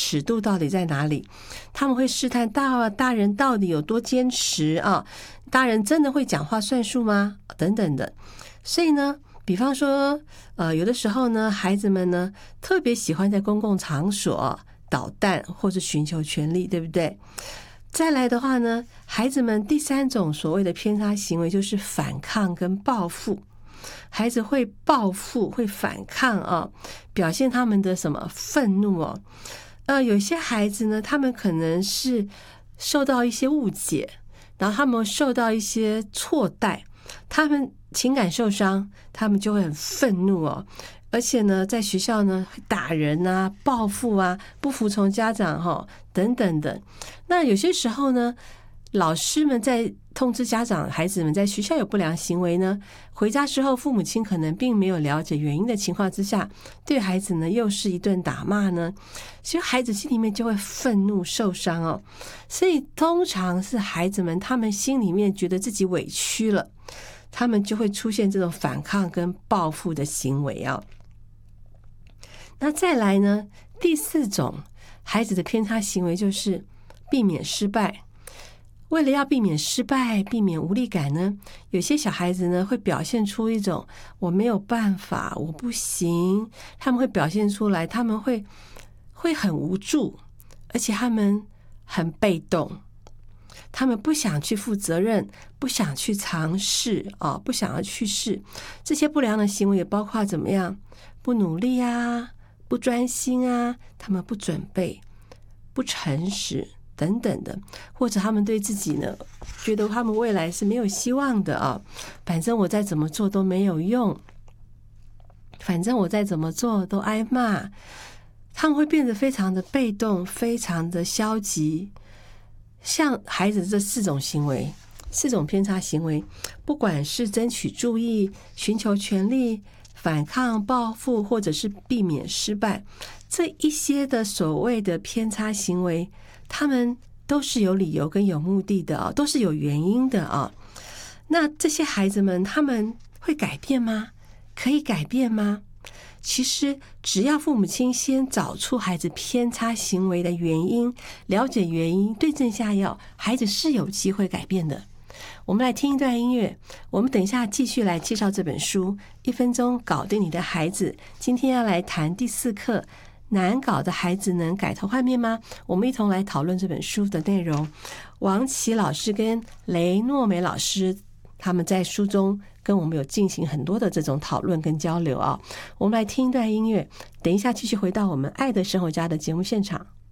尺度到底在哪里，他们会试探大人到底有多坚持啊，大人真的会讲话算数吗？等等的。所以呢，比方说有的时候呢，孩子们呢特别喜欢在公共场所捣蛋或者寻求权利，对不对？再来的话呢，孩子们第三种所谓的偏差行为就是反抗跟报复。孩子会报复，会反抗啊，表现他们的什么愤怒哦。有些孩子呢，他们可能是受到一些误解，然后他们受到一些错待，他们情感受伤，他们就会很愤怒哦。而且呢，在学校呢，会打人啊、报复啊、不服从家长等等的。那有些时候呢，老师们在通知家长，孩子们在学校有不良行为呢，回家之后父母亲可能并没有了解原因的情况之下，对孩子呢又是一顿打骂呢，其实孩子心里面就会愤怒受伤哦。所以通常是孩子们他们心里面觉得自己委屈了，他们就会出现这种反抗跟报复的行为啊。那再来呢，第四种孩子的偏差行为就是避免失败。为了要避免失败，避免无力感呢，有些小孩子呢会表现出一种我没有办法，我不行，他们会表现出来，他们会很无助，而且他们很被动，他们不想去负责任，不想去尝试不想要去试。这些不良的行为也包括怎么样？不努力啊，不专心啊，他们不准备，不诚实等等的，或者他们对自己呢，觉得他们未来是没有希望的啊，反正我再怎么做都没有用，反正我再怎么做都挨骂，他们会变得非常的被动，非常的消极。像孩子这四种行为，四种偏差行为，不管是争取注意、寻求权利、反抗、报复，或者是避免失败，这一些的所谓的偏差行为，他们都是有理由跟有目的的都是有原因的那这些孩子们他们会改变吗？可以改变吗？其实只要父母亲先找出孩子偏差行为的原因，了解原因，对症下药，孩子是有机会改变的。我们来听一段音乐，我们等一下继续来介绍这本书，1分钟搞定你的孩子。今天要来谈第4课，难搞的孩子能改头换面吗？我们一同来讨论这本书的内容。王琦老师跟雷诺美老师他们在书中跟我们有进行很多的这种讨论跟交流我们来听一段音乐，等一下继续回到我们爱的生活家的节目现场。